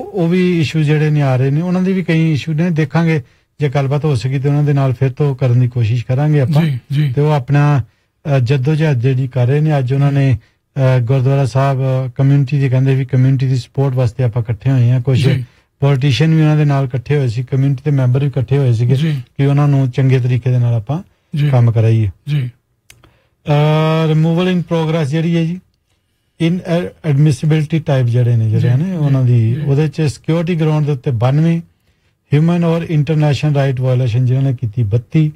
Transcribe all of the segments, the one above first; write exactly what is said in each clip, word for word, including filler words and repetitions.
ਉਹ ਵੀ ਇਸ਼ੂ ਜਿਹੜੇ ਨੇ ਆ ਰਹੇ ਨੇ ਉਹਨਾਂ ਦੇ ਵੀ ਕਈ ਇਸ਼ੂ ਨੇ ਦੇਖਾਂਗੇ ਜੇ ਗੱਲਬਾਤ ਹੋ ਸਕੀ ਤੇ ਉਹਨਾਂ ਦੇ ਨਾਲ ਫਿਰ ਤੋਂ ਕਰਨ ਦੀ ਕੋਸ਼ਿਸ਼ ਕਰਾਂਗੇ ਆਪਾਂ ਤੇ ਉਹ ਆਪਣਾ ਜੱਦੋ ਜਹਿਦ ਜਿਹੜੀ ਕਰ ਰਹੇ ਨੇ ਅੱਜ ਉਹਨਾਂ ਨੇ ਗੁਰਦੁਆਰਾ ਸਾਹਿਬ ਕਮਿਊਨਿਟੀ ਦੀ ਕਹਿੰਦੇ ਵੀ ਕਮਿਊਨਿਟੀ ਦੀ ਸਪੋਰਟ ਵਾਸਤੇ ਆਪਾਂ ਇਕੱਠੇ ਹੋਏ ਹਾਂ ਕੁਝ ਪੋਲੀਟੀਸ਼ੀਅਨ ਵੀ ਉਹਨਾਂ ਦੇ ਨਾਲ ਇਕੱਠੇ ਹੋਏ ਸੀ ਕਮਿਊਨਿਟੀ ਦੇ ਮੈਂਬਰ ਵੀ ਇਕੱਠੇ ਹੋਏ ਸੀਗੇ ਕਿ ਉਹਨਾਂ ਨੂੰ ਚੰਗੇ ਤਰੀਕੇ ਦੇ ਨਾਲ ਆਪਾਂ ਕੰਮ ਕਰਾਈਏ ਜੀ ਰਿਮੂਵਲ ਇਨ ਪ੍ਰੋਗਰੈਸ ਜਿਹੜੀ ਹੈ ਜੀ ਇਨ ਐਡਮਿਸਿਬਿਲਿਟੀ ਟਾਈਪ ਜਿਹੜੇ ਨੇ ਜਿਹੜੇ ਨੇ ਉਹਨਾਂ ਦੀ ਉਹਦੇ ਚ ਸਿਕਿਉਰਿਟੀ ਗਰਾਊਂਡ ਦੇ ਉੱਤੇ ਬਾਨਵੇਂ ਹਿਊਮਨ ਔਰ ਇੰਟਰਨੈਸ਼ਨਲ ਰਾਈਟ ਵਾਇਓਲੇਸ਼ਨ ਜਿਹਨਾਂ ਨੇ ਕੀਤੀ ਬੱਤੀ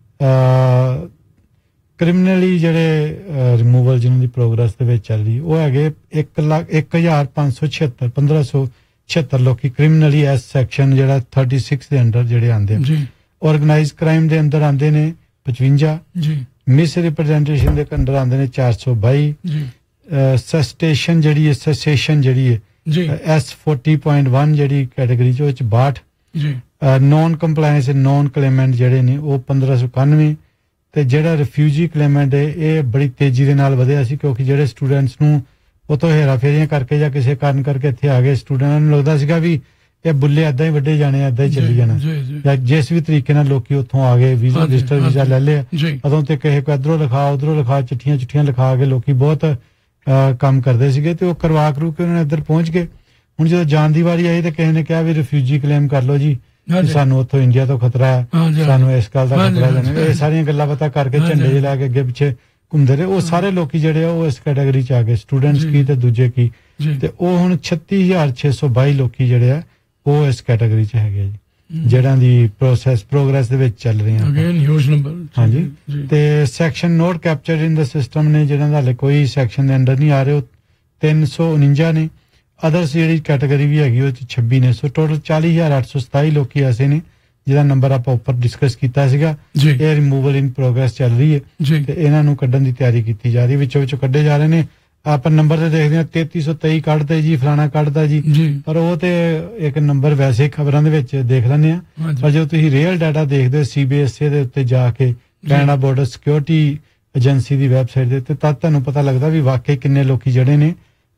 ਕ੍ਰਿਮੀਨਲੀ ਜਿਹੜੇ ਰਿਮੂਵਲ ਜਿਹਨਾਂ ਦੀ ਪ੍ਰੋਗਰੈਸ ਦੇ ਵਿੱਚ ਚੱਲ ਰਹੀ ਉਹ ਹੈਗੇ ਇੱਕ ਲੱਖ ਇੱਕ ਹਜ਼ਾਰ ਪੰਜ ਸੌ ਛਿਹੱਤਰ ਪੰਦਰਾਂ ਸੌ ਛਿਹੱਤਰ ਲੋਕੀ ਕ੍ਰਿਮੀਨਲੀ ਐਸ ਸੈਕਸ਼ਨ ਜਿਹੜਾ ਥਰਟੀ ਸਿਕਸ ਦੇ ਅੰਡਰ ਜਿਹੜੇ ਆਉਂਦੇ ਨੇ ਆਰਗੇਨਾਈਜ਼ਡ ਕ੍ਰਾਈਮ ਦੇ ਅੰਦਰ ਆਉਂਦੇ ਨੇ ਪਚਵੰਜਾ ਮਿਸ ਰਿਪਰੈਜ਼ੈਂਟੇਸ਼ਨ ਦੇ ਅੰਡਰ ਆਉਂਦੇ ਨੇ ਚਾਰ ਸੌ ਬਾਈ ਸਸਟੇਸ਼ਨ ਜਿਹੜੀ ਹੈ ਸੈਸੇਸ਼ਨ ਜਿਹੜੀ ਹੈ ਐਸ ਚਾਲੀ ਪੁਆਇੰਟ ਇੱਕ ਜਿਹੜੀ ਕੈਟਾਗਰੀ ਚ ਉਹ ਚ ਬਾਹਠ ਨੌਨ ਕੰਪਲਾਇੰਸ ਨੌਨ ਕਲੇਮੈਂਟ ਜਿਹੜੇ ਨੇ ਉਹ ਪੰਦਰਾਂ ਸੌ ਇਕਾਨਵੇਂ ਤੇ ਜਿਹੜਾ ਰਿਫਿਊਜੀ ਕਲੇਮੈਂਟ ਹੈ ਇਹ ਬੜੀ ਤੇਜ਼ੀ ਦੇ ਨਾਲ ਵਧਿਆ ਸੀ ਕਿਉਂਕਿ ਜਿਹੜੇ ਸਟੂਡੈਂਟਸ ਨੂੰ ਉਤੋਂ ਹੇਰਾ ਫੇਰੀਆਂ ਕਰਕੇ ਜਾਂ ਕਿਸੇ ਕਾਰਨ ਕਰਕੇ ਇੱਥੇ ਆ ਗਏ ਸਟੂਡੈਂਟਾਂ ਨੂੰ ਲੱਗਦਾ ਸੀਗਾ ਵੀ ਇਹ ਬੁੱਲੇ ਏਦਾਂ ਹੀ ਵੱਡੇ ਜਾਣੇ ਏਦਾਂ ਹੀ ਚੱਲੀ ਜਾਣਾ ਜਾਂ ਜਿਸ ਵੀ ਤਰੀਕੇ ਨਾਲ ਲੋਕੀ ਉੱਥੋਂ ਆ ਗਏ ਵੀਜ਼ਾ ਰਜਿਸਟਰ ਵੀਜ਼ਾ ਲੈ ਲਿਆ ਉਦੋਂ ਤੇ ਕਿਸੇ ਕੋ ਇੱਧਰੋਂ ਲਿਖਾ ਉਧਰੋਂ ਲਿਖਾ ਚਿੱਠੀਆਂ ਚਿੱਠੀਆਂ ਲਿਖਾ ਕੇ ਲੋਕੀ ਬਹੁਤ ਕੰਮ ਕਰਦੇ ਸੀਗੇ ਤੇ ਉਹ ਕਰਵਾ ਕਰੂ ਕੇ ਉਹਨਾਂ ਨੇ ਇੱਧਰ ਪਹੁੰਚ ਗਏ ਹੁਣ ਜਦੋਂ ਜਾਣ ਦੀ ਵਾਰੀ ਆਈ ਤੇ ਕਿਸੇ ਨੇ ਕਿਹਾ ਵੀ ਰਿਫਿਊਜੀ ਕਲੇਮ ਕਰ ਲਓ ਜੀ ਸਾਨੂੰ ਉੱਥੋਂ ਇੰਡੀਆ ਤੋਂ ਖਤਰਾ ਹੈ ਸਾਨੂੰ ਇਸ ਗੱਲ ਦਾ ਖਤਰਾ ਜਾਣੇ ਇਹ ਸਾਰੀਆਂ ਗੱਲਾਂ ਬਾਤਾਂ ਕਰਕੇ ਝੰਡੇ ਜਿਹੇ ਲਾ ਕੇ ਅੱਗੇ ਪਿੱਛੇ ਘੁੰਮਦੇ ਰਹੇ ਉਹ ਸਾਰੇ ਲੋਕੀ ਜਿਹੜੇ ਆ ਉਹ ਇਸ ਕੈਟਾਗਰੀ ਚ ਆ ਗਏ ਸਟੂਡੈਂਟਸ ਕੀ ਤੇ ਦੂਜੇ ਕੀ ਤੇ ਉਹ ਹੁਣ ਛੱਤੀ ਹਜ਼ਾਰ ਛੇ ਸੌ ਬਾਈ ਲੋਕੀ ਜਿਹੜੇ ਆ ਉਹ ਇਸ ਕੈਟਾਗਰੀ ਚ ਹੈਗੇ ਜੀ ਜਿਹੜਾਂ ਦੀ ਪ੍ਰੋਸੈਸ ਪ੍ਰੋਗਰੈਸ ਦੇ ਵਿੱਚ ਚੱਲ ਰਹੀਆਂ ਅਗੇਨ ਹਿਊਜ ਨੰਬਰ ਹਾਂਜੀ ਤੇ ਸੈਕਸ਼ਨ ਨੋਟ ਕੈਪਚਰਡ ਇਨ ਦਾ ਸਿਸਟਮ ਨੇ ਜਿਹਨਾਂ ਦਾ ਹਾਲੇ ਕੋਈ ਸੈਕਸ਼ਨ ਦੇ ਅੰਡਰ ਨਹੀਂ ਆ ਰਹੇ ਉਹ ਤਿੰਨ ਸੌ ਉਣੰਜਾ ਨੇ ਅਦਰਸ ਜਿਹੜੀ ਕੈਟਾਗਰੀ ਵੀ ਹੈਗੀ ਉਹ ਚ ਛੱਬੀ ਨੇ ਸੋ ਟੋਟਲ ਚਾਲੀ ਹਜ਼ਾਰ ਅੱਠ ਸੌ ਸਤਾਈ ਲੋਕੀ ਐਸੇ ਨੇ ਜਿਹਦਾ ਨੰਬਰ ਆਪਾਂ ਉੱਪਰ ਡਿਸਕਸ ਕੀਤਾ ਸੀਗਾ ਇਹ ਰਿਮੂਵਲ ਇਨ ਪ੍ਰੋਗਰੈਸ ਚੱਲ ਰਹੀ ਹੈ ਤੇ ਇਹਨਾਂ ਨੂੰ ਕੱਢਣ ਦੀ ਤਿਆਰੀ ਕੀਤੀ ਜਾ ਰਹੀ ਹੈ ਵਿੱਚੋਂ ਵਿੱਚੋਂ ਕੱਢੇ ਜਾ ਰਹੇ ਨੇ ਆਪਾਂ ਨੰਬਰ ਤੇ ਦੇਖਦੇ ਹਾਂ ਤੇਤੀ ਸੌ ਤੇਈ ਕੱਢਦੇ ਜੀ ਫਲਾਣਾ ਕੱਢਦਾ ਜੀ ਪਰ ਉਹ ਤੇ ਇੱਕ ਨੰਬਰ ਵੈਸੇ ਖਬਰਾਂ ਦੇ ਵਿੱਚ ਦੇਖ ਲੈਂਦੇ ਆ ਪਰ ਜਦੋਂ ਤੁਸੀਂ ਰੀਅਲ ਡਾਟਾ ਦੇਖਦੇ ਹੋ ਸੀਬੀਐਸਈ ਦੇ ਉੱਤੇ ਜਾ ਕੇ ਕੈਨੇਡਾ ਬਾਰਡਰ ਸਿਕਿਉਰਿਟੀ ਏਜੰਸੀ ਦੀ ਵੈਬਸਾਈਟ ਦੇ ਉੱਤੇ ਤਦ ਤੁਹਾਨੂੰ ਪਤਾ ਲੱਗਦਾ ਵੀ ਵਾਕਈ ਕਿੰਨੇ ਲੋਕੀ ਜਿਹੜੇ ਨੇ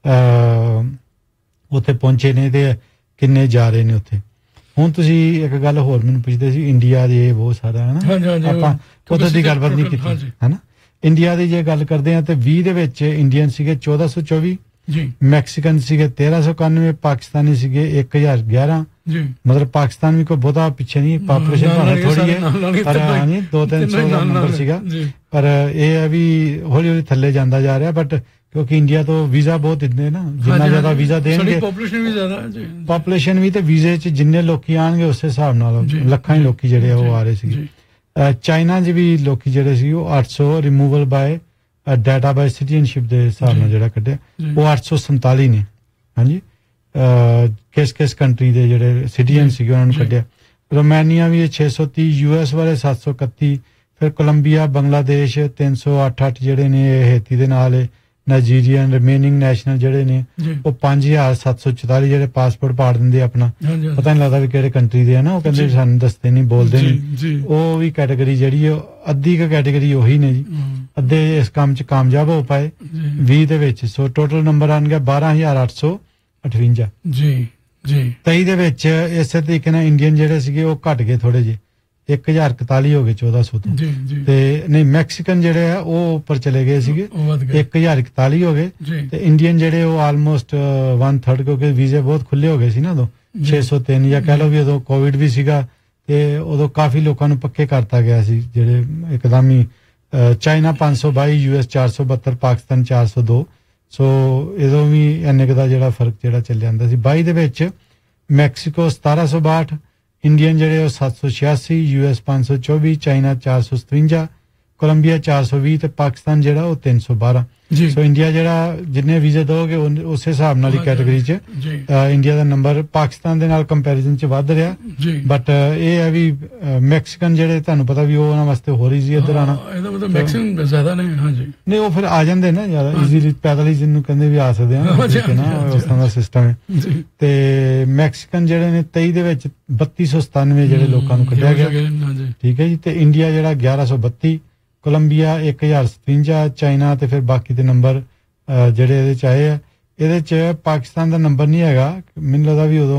ਉੱਥੇ ਪਹੁੰਚੇ ਨੇ ਤੇ ਕਿੰਨੇ ਜਾ ਰਹੇ ਨੇ ਉੱਥੇ ਹੁਣ ਤੁਸੀਂ ਇੱਕ ਗੱਲ ਹੋਰ ਮੈਨੂੰ ਪੁੱਛਦੇ ਸੀ ਇੰਡੀਆ ਦੇ ਬਹੁਤ ਸਾਰਾ ਹਨਾ ਆਪਾਂ ਉੱਥੇ ਦੀ ਗੱਲਬਾਤ ਨਹੀਂ ਕੀਤੀ ਹਨਾ ਇੰਡੀਆ ਦੀ ਜੇ ਗੱਲ ਕਰਦੇ ਆ ਤੇ ਵੀਹ ਦੇ ਵਿੱਚ ਇੰਡੀਅਨ ਸੀਗੇ ਚੌਦਾਂ ਸੌ ਚੌਵੀ ਮੈਕਸੀਕਨ ਸੀਗੇ ਤੇਰਾਂ ਸੌ ਇਕਾਨਵੇਂ ਪਾਕਿਸਤਾਨੀ ਸੀਗੇ ਇੱਕ ਹਜ਼ਾਰ ਗਿਆਰਾਂ ਮਤਲਬ ਪਾਕਿਸਤਾਨ ਵੀ ਕੋਈ ਬਹੁਤਾ ਪਿੱਛੇ ਨਹੀਂ ਪਾਪੂਲੇਸ਼ਨ ਭਾਵੇਂ ਥੋੜੀ ਹੈ ਪਰ ਨਹੀਂ ਦੋ ਤਿੰਨ ਸੌ ਦਾ ਨੰਬਰ ਸੀਗਾ ਪਰ ਇਹ ਹੈ ਵੀ ਹੌਲੀ ਹੌਲੀ ਥੱਲੇ ਜਾਂਦਾ ਜਾ ਰਿਹਾ ਬਟ ਕਿਉਂਕਿ ਇੰਡੀਆ ਤੋਂ ਵੀਜ਼ਾ ਬਹੁਤ ਦਿੰਦੇ ਨਾ ਜਿੰਨਾ ਜ਼ਿਆਦਾ ਵੀਜ਼ਾ ਦੇਣਗੇ ਪਾਪੂਲੇਸ਼ਨ ਵੀ ਜ਼ਿਆਦਾ ਪਾਪੂਲੇਸ਼ਨ ਵੀ ਤੇ ਵੀਜ਼ੇ 'ਚ ਜਿੰਨੇ ਲੋਕੀ ਆਣਗੇ ਉਸੇ ਹਿਸਾਬ ਨਾਲ ਲੱਖਾਂ ਹੀ ਲੋਕੀ ਜਿਹੜੇ ਉਹ ਆ ਰਹੇ ਸੀਗੇ ਚਾਈਨਾ 'ਚ ਵੀ ਲੋਕੀ ਜਿਹੜੇ ਸੀ ਉਹ ਅੱਠ ਸੌ removal bye data bye citizenship ਦੇ ਹਿਸਾਬ ਨਾਲ ਜਿਹੜਾ ਕੱਢਿਆ ਉਹ ਅੱਠ ਸੌ ਸੰਤਾਲੀ ਨੇ ਹਾਂਜੀ ਕਿਸ ਕਿਸ ਕੰਟਰੀ ਦੇ ਜਿਹੜੇ ਸਿਟੀਜ਼ਨ ਸੀਗੇ ਉਹਨਾਂ ਨੂੰ ਕੱਢਿਆ ਰੋਮਾਨੀਆ ਵੀ ਛੇ ਸੌ ਤੀਹ ਯੂਐਸ ਵਾਲੇ ਸੱਤ ਸੌ ਇਕੱਤੀ ਫਿਰ ਕੋਲੰਬੀਆ ਬੰਗਲਾਦੇਸ਼ ਤਿੰਨ ਸੌ ਅੱਠ ਅੱਠ ਜਿਹੜੇ ਨੇ ਹੇਤੀ ਦੇ ਨਾਲ ਨਾਈਜੀਰੀਅਨ ਰਿਮੇਨਿੰਗ ਨੈਸ਼ਨਲ ਜਿਹੜੇ ਨੇ ਉਹ ਪੰਜ ਹਜ਼ਾਰ ਸੱਤ ਸੌ ਚੁਤਾਲੀ ਜਿਹੜੇ ਪਾਸਪੋਰਟ ਪਾੜ ਦਿੰਦੇ ਆਪਣਾ ਪਤਾ ਨਹੀਂ ਲੱਗਦਾ ਵੀ ਕਿਹੜੇ ਕੰਟਰੀ ਦੇ ਆ ਨਾ ਉਹ ਕਹਿੰਦੇ ਸਾਨੂੰ ਦੱਸਦੇ ਨਹੀਂ ਬੋਲਦੇ ਨਹੀਂ ਉਹ ਵੀ ਕੈਟਾਗਰੀ ਜਿਹੜੀ ਅੱਧੀ ਕ ਕੈਟਾਗਰੀ ਉਹੀ ਨੇ ਜੀ ਅੱਧੇ ਇਸ ਕੰਮ 'ਚ ਕਾਮਯਾਬ ਹੋ ਪਾਏ ਵੀਹ ਦੇ ਵਿੱਚ ਸੋ ਟੋਟਲ ਨੰਬਰ ਆਣ ਗਿਆ ਬਾਰਾਂ ਹਜ਼ਾਰ ਅੱਠ ਸੌ ਅਠਵੰਜਾ ਜੀ ਜੀ ਤੇਈ ਦੇ ਵਿੱਚ ਇਸੇ ਤਰੀਕੇ ਨਾਲ ਇੰਡੀਅਨ ਜਿਹੜੇ ਸੀਗੇ ਉਹ ਘਟ ਗਏ ਥੋੜੇ ਜਿਹੇ ਇੱਕ ਹਜ਼ਾਰ ਇਕਤਾਲੀ ਹੋ ਗਏ ਚੌਦਾਂ ਸੌ ਤੋਂ ਤੇ ਨਹੀਂ ਮੈਕਸੀਕਨ ਜਿਹੜੇ ਆ ਉਹ ਉੱਪਰ ਚਲੇ ਗਏ ਸੀਗੇ ਇੱਕ ਹਜ਼ਾਰ ਇਕਤਾਲੀ ਹੋ ਗਏ ਤੇ ਇੰਡੀਅਨ ਜਿਹੜੇ ਉਹ ਆਲਮੋਸਟ ਵਨ ਥਰਡ ਕਿਉਂਕਿ ਵੀਜ਼ੇ ਬਹੁਤ ਖੁੱਲੇ ਹੋ ਗਏ ਸੀ ਨਾ ਉਦੋਂ ਛੇ ਸੌ ਤਿੰਨ ਜਾਂ ਕਹਿ ਲਓ ਵੀ ਉਦੋਂ ਕੋਵਿਡ ਵੀ ਸੀਗਾ ਤੇ ਉਦੋਂ ਕਾਫੀ ਲੋਕਾਂ ਨੂੰ ਪੱਕੇ ਕਰਤਾ ਗਿਆ ਸੀ ਜਿਹੜੇ ਇੱਕਦਮ ਹੀ ਚਾਈਨਾ ਪੰਜ ਸੌ ਬਾਈ ਯੂਐਸ ਚਾਰ ਸੌ ਬਹੱਤਰ ਪਾਕਿਸਤਾਨ ਚਾਰ ਸੌ ਦੋ ਸੋ ਇਹਦੋਂ ਵੀ ਇੰਨੇ ਕੁ ਦਾ ਜਿਹੜਾ ਫਰਕ ਜਿਹੜਾ ਚੱਲਿਆ ਜਾਂਦਾ ਸੀ ਬਾਈ ਦੇ ਵਿੱਚ ਮੈਕਸੀਕੋ ਸਤਾਰਾਂ ਸੌ ਬਾਹਠ ਇੰਡੀਅਨ ਜਿਹੜੇ ਉਹ ਸੱਤ ਸੌ ਛਿਆਸੀ ਯੂਐਸ ਪੰਜ ਸੌ ਚੌਵੀ ਚਾਈਨਾ ਚਾਰ ਸੌ ਸਤਵੰਜਾ ਕੋਲੰਬੀਆ ਚਾਰ ਸੌ ਵੀਹ ਤੇ ਪਾਕਿਸਤਾਨ ਜਿਹੜਾ ਉਹ ਤਿੰਨ ਸੌ ਬਾਰਾਂ ਸੋ ਇੰਡੀਆ ਜਿਹੜਾ ਜਿੰਨੇ ਵੀਜ਼ੇ ਦੋਗੇ ਉਸੇ ਹਿਸਾਬ ਨਾਲ ਹੀ ਕੈਟਾਗਰੀ 'ਚ ਇੰਡੀਆ ਦਾ ਨੰਬਰ ਪਾਕਿਸਤਾਨ ਦੇ ਨਾਲ ਕੰਪੈਰੀਜ਼ਨ 'ਚ ਵੱਧ ਰਿਹਾ ਬਟ ਇਹ ਹੈ ਵੀ ਮੈਕਸੀਕਨ ਜਿਹੜੇ ਤੁਹਾਨੂੰ ਪਤਾ ਵੀ ਉਹ ਉਹਨਾਂ ਵਾਸਤੇ ਹੋ ਰਹੀ ਸੀ ਇੱਧਰ ਆਉਣਾ ਮੈਕਸੀਕਨ ਜ਼ਿਆਦਾ ਨੇ ਹਾਂਜੀ ਨਹੀਂ ਉਹ ਫਿਰ ਆ ਜਾਂਦੇ ਨਾ ਜ਼ਿਆਦਾ ਈਜ਼ੀਲੀ ਪੈਦਲ ਹੀ ਜਿਹਨੂੰ ਕਹਿੰਦੇ ਵੀ ਆ ਸਕਦੇ ਆ ਨਾ ਉਸ ਤਰ੍ਹਾਂ ਦਾ ਸਿਸਟਮ ਹੈ ਤੇ ਮੈਕਸੀਕਨ ਜਿਹੜੇ ਨੇ ਤੇਈ ਦੇ ਵਿੱਚ ਬੱਤੀ ਸੌ ਸਤਾਨਵੇਂ ਜਿਹੜੇ ਲੋਕਾਂ ਨੂੰ ਕੱਢਿਆ ਗਿਆ ਠੀਕ ਹੈ ਜੀ ਤੇ ਇੰਡੀਆ ਜਿਹੜਾ ਗਿਆਰਾਂ ਸੌ ਬੱਤੀ ਕੋਲੰਬੀਆ ਇੱਕ ਹਜ਼ਾਰ ਸਤਵੰਜਾ ਚਾਈਨਾ ਤੇ ਫਿਰ ਬਾਕੀ ਦੇ ਨੰਬਰ ਜਿਹੜੇ ਇਹਦੇ ਚ ਆਏ ਆ ਇਹਦੇ ਚ ਪਾਕਿਸਤਾਨ ਦਾ ਨੰਬਰ ਨਹੀਂ ਹੈਗਾ ਮੈਨੂੰ ਲੱਗਦਾ ਵੀ ਉਦੋਂ